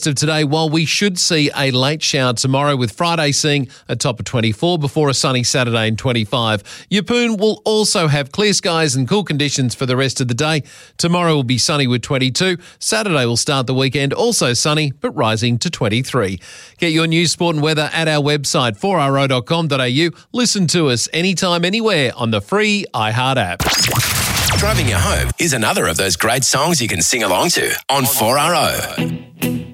Of today, while we should see a late shower tomorrow, with Friday seeing a top of 24 before a sunny Saturday in 25. Yeppoon will also have clear skies and cool conditions for the rest of the day. Tomorrow will be sunny with 22. Saturday will start the weekend also sunny, but rising to 23. Get your news, sport and weather at our website, 4RO.com.au. Listen to us anytime, anywhere on the free iHeart app. Driving you home is another of those great songs you can sing along to on 4RO.